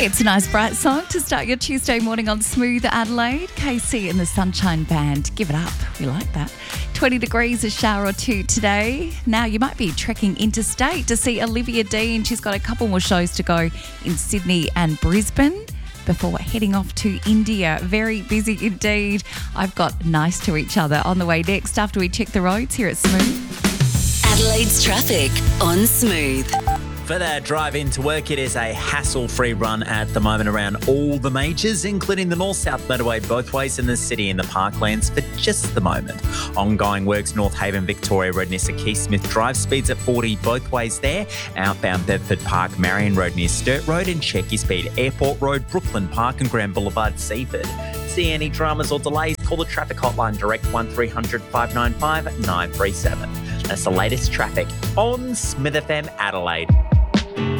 It's a nice bright song to start your Tuesday morning on Smooth Adelaide. KC and the Sunshine Band. Give it up. We like that. 20 degrees, a shower or two today. Now, you might be trekking interstate to see Olivia Dean. She's got a couple more shows to go in Sydney and Brisbane before heading off to India. Very busy indeed. I've got Nice to Each Other on the way next after we check the roads here at Smooth. Adelaide's traffic on Smooth. For that drive into work, it is a hassle-free run at the moment around all the majors, including the north-south motorway both ways in the city and the parklands for just the moment. Ongoing works North Haven, Victoria Road near Sir Keith Smith Drive, speeds at 40 both ways there. Outbound Bedford Park, Marion Road near Sturt Road, and check your speed Airport Road, Brooklyn Park and Grand Boulevard, Seaford. See any dramas or delays, call the traffic hotline direct 1300 595 937. That's the latest traffic on Smith FM Adelaide.